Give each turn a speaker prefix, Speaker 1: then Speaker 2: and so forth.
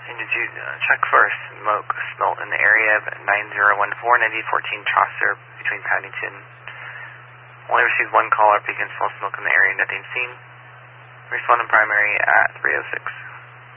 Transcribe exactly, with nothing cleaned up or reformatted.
Speaker 1: And did you uh, check for smoke smelt in the area of nine zero one four, ninety fourteen Chaucer between Paddington? Only received one call or beacon smell smoke in the area, nothing seen. Respond in primary at three oh six.